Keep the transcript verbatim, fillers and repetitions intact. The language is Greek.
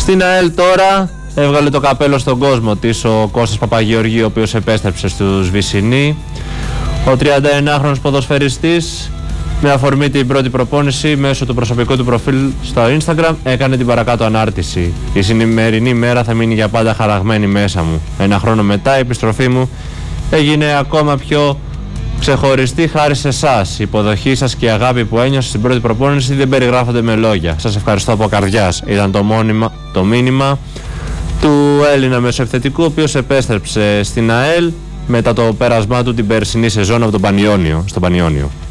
Στην ΑΕΛ τώρα έβγαλε το καπέλο στον κόσμο της ο Κώστας Παπαγεωργίου, ο οποίος επέστρεψε στους Βυσσινοί. Ο τριανταεννάχρονος ποδοσφαιριστής, με αφορμή την πρώτη προπόνηση μέσω του προσωπικού του προφίλ στο Instagram, έκανε την παρακάτω ανάρτηση. Η σημερινή μέρα θα μείνει για πάντα χαραγμένη μέσα μου. Ένα χρόνο μετά η επιστροφή μου έγινε ακόμα πιο ξεχωριστή χάρη σε εσάς. Η υποδοχή σας και η αγάπη που ένιωσα στην πρώτη προπόνηση δεν περιγράφονται με λόγια. Σας ευχαριστώ από καρδιάς. Ήταν το, μόνιμα, το μήνυμα του Έλληνα μεσοεπιθετικού, ο οποίος επέστρεψε στην ΑΕΛ μετά το πέρασμά του την περσινή σεζόν από τον Πανιόνιο, στον Πανιόνιο.